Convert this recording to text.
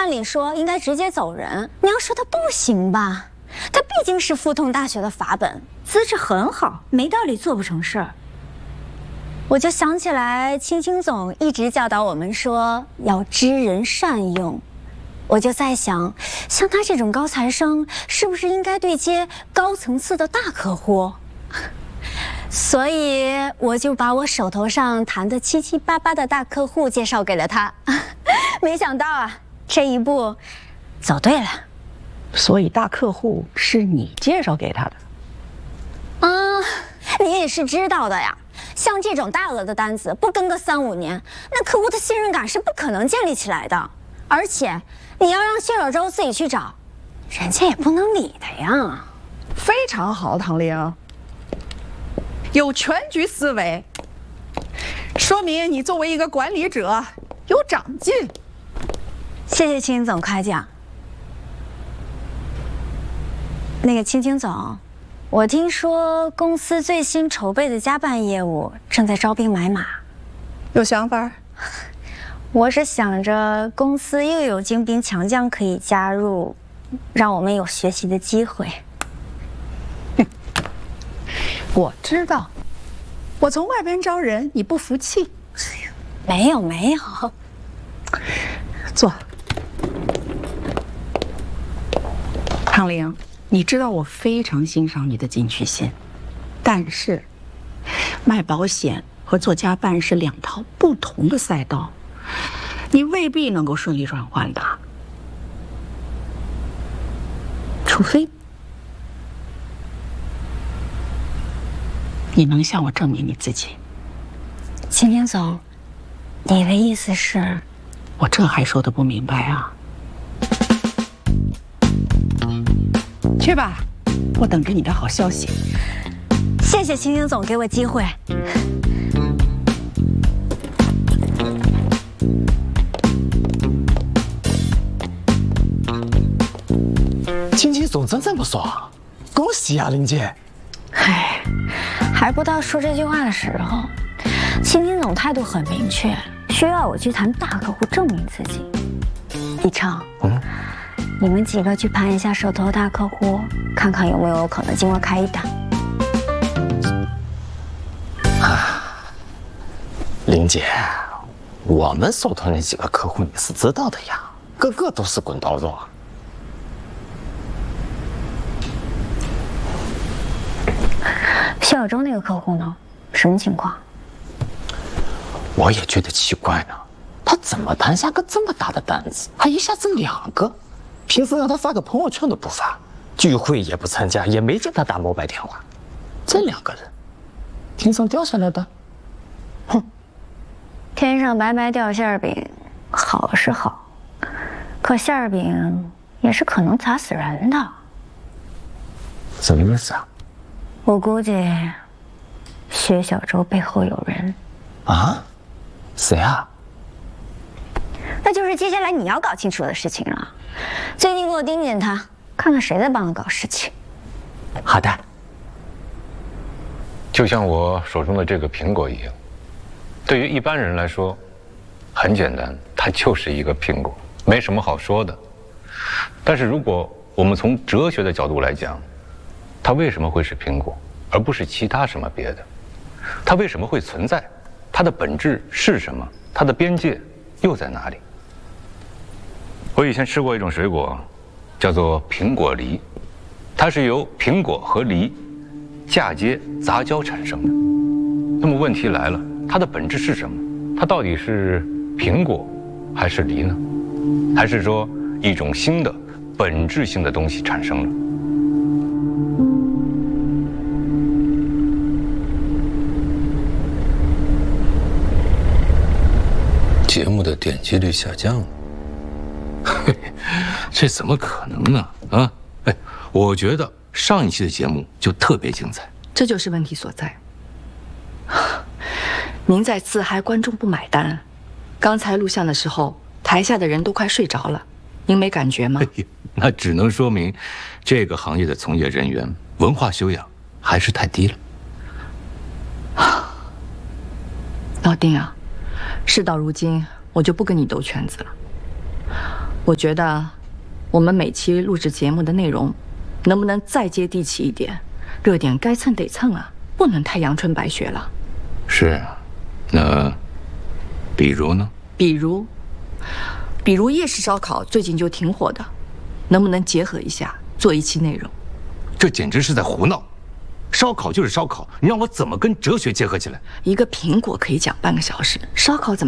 按理说应该直接走人，你要说他不行吧？他毕竟是复通大学的法本，资质很好，没道理做不成事儿。我就想起来，青青总一直教导我们说要知人善用。我就在想，像他这种高材生，是不是应该对接高层次的大客户？所以我就把我手头上谈的七七八八的大客户介绍给了他。没想到啊，这一步走对了。 所以大客户是你介绍给他的？ 你也是知道的呀。像这种大额的单子，不跟个3、5年，那客户的信任感是不可能建立起来的。而且，你要让谢小舟自己去找，人家也不能理他呀。 非常好，唐玲，有全局思维，说明你作为一个管理者有长进。 谢谢青青总夸奖。那个青青总，我听说公司最新筹备的家办业务正在招兵买马， 有想法？ 我是想着公司又有精兵强将可以加入，让我们有学习的机会。 我知道，我从外边招人，你不服气？ 没有没有， 坐。唐玲，你知道我非常欣赏你的进取心，但是卖保险和做家办是2套不同的赛道，你未必能够顺利转换的，除非你能向我证明你自己。 青青总，你的意思是？ 我这还说得不明白啊？去吧，我等着你的好消息。 谢谢青青总给我机会。 青青总真这么说，恭喜啊，林姐。 唉，还不到说这句话的时候。青青总态度很明确，需要我去谈大客户证明自己。李畅，你们几个去盘一下手头大客户，看看有没有可能今晚开一单。 林姐，我们手头那几个客户你是知道的呀，个个都是滚刀肉。 谢小舟那个客户呢？什么情况？ 我也觉得奇怪呢，他怎么谈下个这么大的单子，还一下子2个？平时让他发个朋友圈都不发，聚会也不参加，也没见他打某白电话。这2个人，天上掉下来的？哼！ 天上白白掉馅饼，好是好，可馅饼也是可能砸死人的。 什么意思啊？ 我估计薛小舟背后有人。 啊？谁啊？ 那就是接下来你要搞清楚的事情了。最近给我盯紧他，看看谁在帮他搞事情。 好的。 就像我手中的这个苹果一样，对于一般人来说，很简单，它就是一个苹果，没什么好说的。但是如果我们从哲学的角度来讲，它为什么会是苹果，而不是其他什么别的？它为什么会存在？它的本质是什么？它的边界又在哪里？我以前吃过一种水果，叫做苹果梨，它是由苹果和梨嫁接杂交产生的。那么问题来了，它的本质是什么？它到底是苹果还是梨呢？还是说一种新的本质性的东西产生了？ 节目的点击率下降了， 这怎么可能呢？啊，哎，我觉得上一期的节目就特别精彩， 这就是问题所在。您在自嗨，观众不买单。刚才录像的时候，台下的人都快睡着了，您没感觉吗？ 那只能说明这个行业的从业人员文化修养还是太低了。 老丁啊，事到如今，我就不跟你兜圈子了。 我觉得，我们每期录制节目的内容，能不能再接地气一点？热点该蹭得蹭啊，不能太阳春白雪了。 是啊，那比如呢？ 比如夜市烧烤最近就挺火的，能不能结合一下，做一期内容？ 这简直是在胡闹！烧烤就是烧烤，你让我怎么跟哲学结合起来？ 一个苹果可以讲半个小时，烧烤怎么？